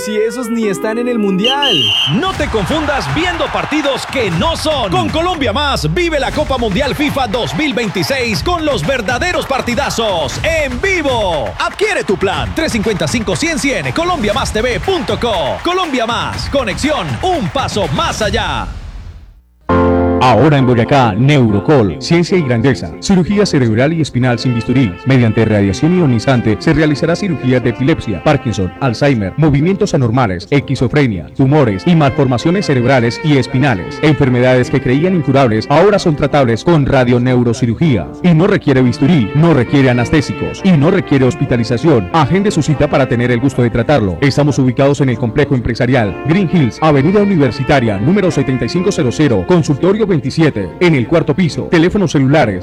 si esos ni están en el Mundial. No te confundas viendo partidos que no son. Con Colombia Más, vive la Copa Mundial FIFA 2026 con los verdaderos partidazos en vivo. Adquiere tu plan 355-100-100 colombiamastv.co. Colombia Más, conexión un paso más allá. Ahora en Boyacá, Neurocol, ciencia y grandeza, cirugía cerebral y espinal sin bisturí. Mediante radiación ionizante se realizará cirugía de epilepsia, Parkinson, Alzheimer, movimientos anormales, esquizofrenia, tumores y malformaciones cerebrales y espinales. Enfermedades que creían incurables ahora son tratables con radioneurocirugía. Y no requiere bisturí, no requiere anestésicos y no requiere hospitalización. Agende su cita para tener el gusto de tratarlo. Estamos ubicados en el complejo empresarial Green Hills, Avenida Universitaria, número 7500, consultorio 27, en el cuarto piso. Teléfonos celulares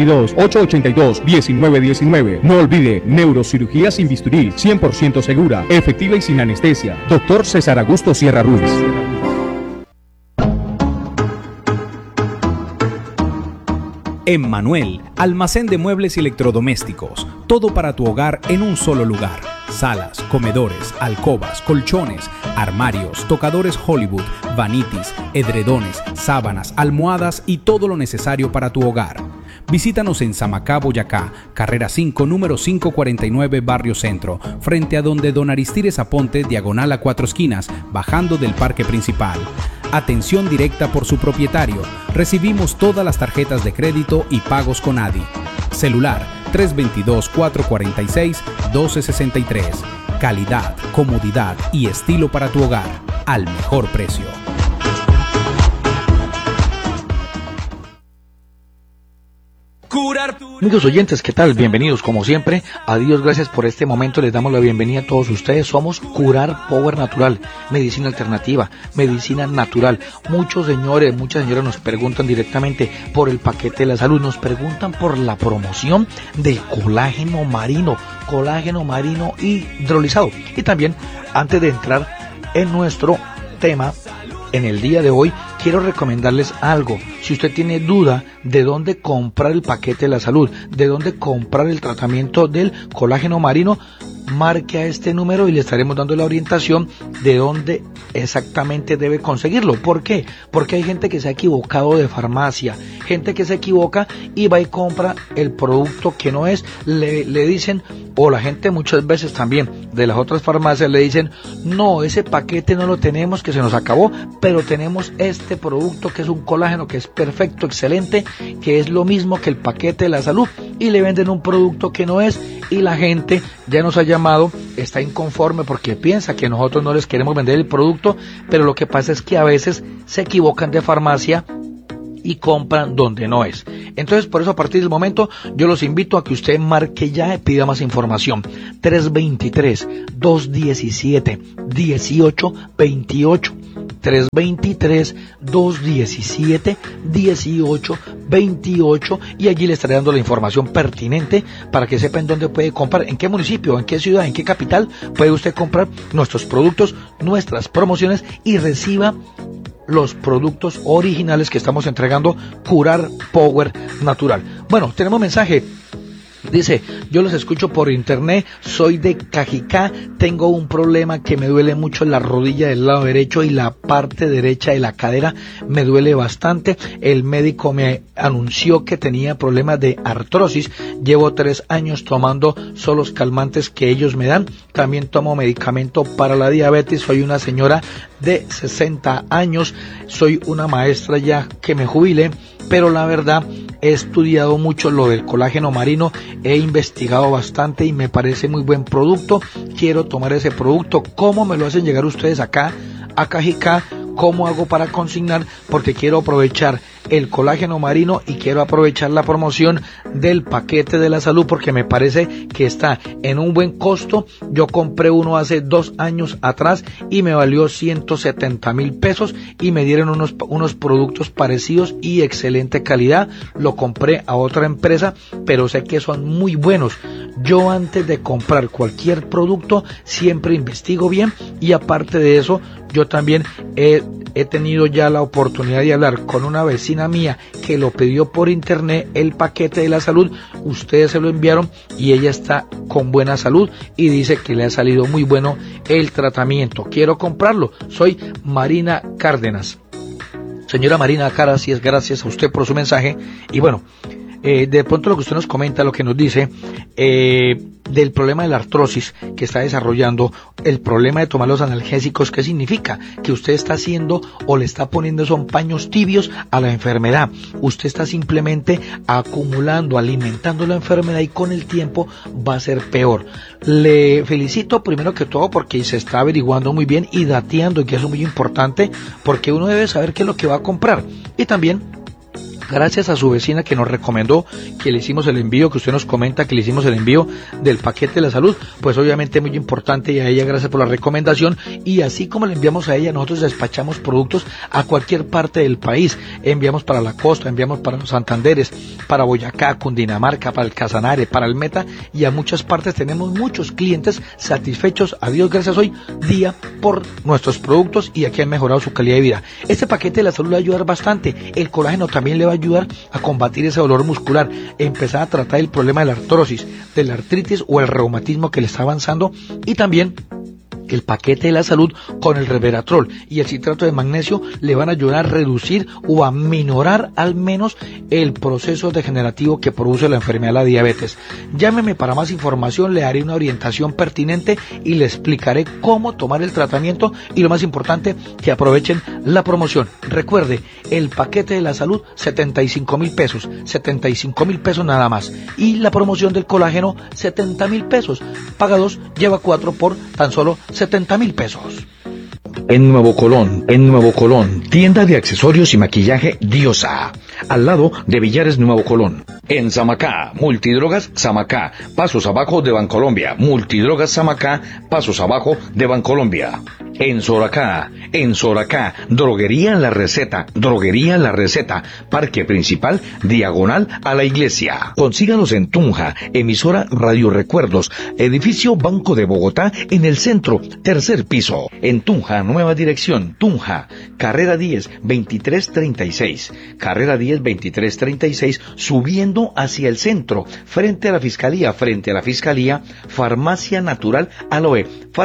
322-882-1919. No olvide, neurocirugía sin bisturí, 100% segura, efectiva y sin anestesia. Doctor César Augusto Sierra Ruiz. Emmanuel, almacén de muebles y electrodomésticos. Todo para tu hogar en un solo lugar. Salas, comedores, alcobas, colchones, armarios, tocadores Hollywood, vanitis, edredones, sábanas, almohadas y todo lo necesario para tu hogar. Visítanos en Samacá, Boyacá, carrera 5, número 549, Barrio Centro, frente a donde Don Aristides Aponte, diagonal a 4 esquinas, bajando del parque principal. Atención directa por su propietario. Recibimos todas las tarjetas de crédito y pagos con ADI. Celular 322-446-1263. Calidad, comodidad y estilo para tu hogar al mejor precio. Amigos oyentes, ¿qué tal? Bienvenidos como siempre. Adiós, gracias por este momento. Les damos la bienvenida a todos ustedes. Somos Curar Power Natural, medicina alternativa, medicina natural. Muchos señores, muchas señoras nos preguntan directamente por el paquete de la salud. Nos preguntan por la promoción del colágeno marino hidrolizado. Y también, antes de entrar en nuestro tema, en el día de hoy, quiero recomendarles algo. Si usted tiene duda de dónde comprar el paquete de la salud, de dónde comprar el tratamiento del colágeno marino, marque a este número y le estaremos dando la orientación de dónde exactamente debe conseguirlo. ¿Por qué? Porque hay gente que se ha equivocado de farmacia, gente que se equivoca y va y compra el producto que no es. Le dicen, o la gente muchas veces también de las otras farmacias le dicen, no, ese paquete no lo tenemos, que se nos acabó, pero tenemos este producto que es un colágeno que es perfecto, excelente, que es lo mismo que el paquete de la salud, y le venden un producto que no es, y la gente ya nos ha llamado, está inconforme porque piensa que nosotros no les queremos vender el producto, pero lo que pasa es que a veces se equivocan de farmacia y compran donde no es. Entonces, por eso, a partir del momento, yo los invito a que usted marque ya y pida más información. 323-217-1828. 323-217-1828, y allí le estaré dando la información pertinente para que sepa en dónde puede comprar, en qué municipio, en qué ciudad, en qué capital puede usted comprar nuestros productos, nuestras promociones, y reciba los productos originales que estamos entregando. Curar Power Natural. Bueno, tenemos mensaje. Dice, yo los escucho por internet, soy de Cajicá, tengo un problema que me duele mucho en la rodilla del lado derecho y la parte derecha de la cadera me duele bastante. El médico me anunció que tenía problemas de artrosis. Llevo 3 años tomando solo los calmantes que ellos me dan. También tomo medicamento para la diabetes. Soy una señora de 60 años, soy una maestra ya que me jubilé, pero la verdad he estudiado mucho lo del colágeno marino, he investigado bastante y me parece muy buen producto. Quiero tomar ese producto. ¿Cómo me lo hacen llegar ustedes acá a Cajicá? ¿Cómo hago para consignar? Porque quiero aprovechar el colágeno marino y quiero aprovechar la promoción del paquete de la salud, porque me parece que está en un buen costo. Yo compré uno hace 2 años atrás y me valió 170,000 pesos y me dieron unos productos parecidos y excelente calidad. Lo compré a otra empresa, pero sé que son muy buenos. Yo, antes de comprar cualquier producto, siempre investigo bien, y aparte de eso, yo también he he tenido ya la oportunidad de hablar con una vecina mía que lo pidió por internet, el paquete de la salud, ustedes se lo enviaron y ella está con buena salud y dice que le ha salido muy bueno el tratamiento. Quiero comprarlo. Soy Marina Cárdenas. Señora Marina Cárdenas, gracias a usted por su mensaje. Y bueno, de pronto lo que usted nos comenta, lo que nos dice del problema de la artrosis que está desarrollando, el problema de tomar los analgésicos, ¿qué significa? Que usted está haciendo o le está poniendo son paños tibios a la enfermedad. Usted está simplemente acumulando, alimentando la enfermedad y con el tiempo va a ser peor. Le felicito primero que todo porque se está averiguando muy bien y dateando, y que eso es muy importante porque uno debe saber qué es lo que va a comprar. Y también gracias a su vecina que nos recomendó, que le hicimos el envío, que usted nos comenta que le hicimos el envío del paquete de la salud, pues obviamente muy importante, y a ella gracias por la recomendación. Y así como le enviamos a ella, nosotros despachamos productos a cualquier parte del país. Enviamos para la costa, enviamos para los Santanderes, para Boyacá, Cundinamarca, para el Casanare, para el Meta, y a muchas partes. Tenemos muchos clientes satisfechos, a Dios gracias hoy día, por nuestros productos, y aquí han mejorado su calidad de vida. Este paquete de la salud le va a ayudar bastante. El colágeno también le va a ayudar a combatir ese dolor muscular, empezar a tratar el problema de la artrosis, de la artritis o el reumatismo que le está avanzando, y también el paquete de la salud con el resveratrol y el citrato de magnesio le van a ayudar a reducir o a minorar al menos el proceso degenerativo que produce la enfermedad de la diabetes. Llámeme para más información, le haré una orientación pertinente y le explicaré cómo tomar el tratamiento, y lo más importante, que aprovechen la promoción. Recuerde, el paquete de la salud, 75.000 pesos, 75.000 pesos nada más, y la promoción del colágeno, 70.000 pesos. Paga 2, lleva 4 por tan solo 70.000 pesos. En Nuevo Colón, tienda de accesorios y maquillaje Diosa, al lado de Villares Nuevo Colón. En Samacá, Multidrogas Samacá, pasos abajo de Bancolombia. Multidrogas Samacá, pasos abajo de Bancolombia. En Soracá, Droguería La Receta, Parque Principal, diagonal a la iglesia. Consíganos en Tunja, emisora Radio Recuerdos, edificio Banco de Bogotá, en el centro, tercer piso. En Tunja, nueva dirección, Tunja, carrera 10, 2336. Carrera 10, 2336, subiendo hacia el centro, frente a la fiscalía, Farmacia Natural Aloe,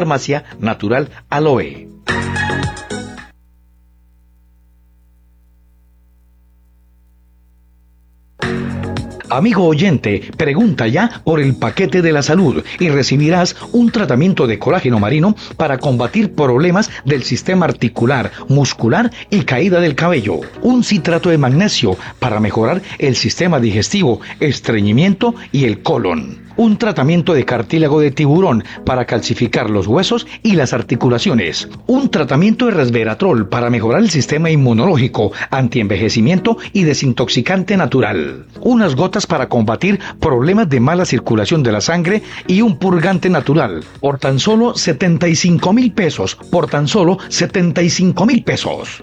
Amigo oyente, pregunta ya por el paquete de la salud y recibirás un tratamiento de colágeno marino para combatir problemas del sistema articular, muscular y caída del cabello. Un citrato de magnesio para mejorar el sistema digestivo, estreñimiento y el colon. Un tratamiento de cartílago de tiburón para calcificar los huesos y las articulaciones. Un tratamiento de resveratrol para mejorar el sistema inmunológico, antienvejecimiento y desintoxicante natural. Unas gotas para combatir problemas de mala circulación de la sangre y un purgante natural. Por tan solo 75.000 pesos.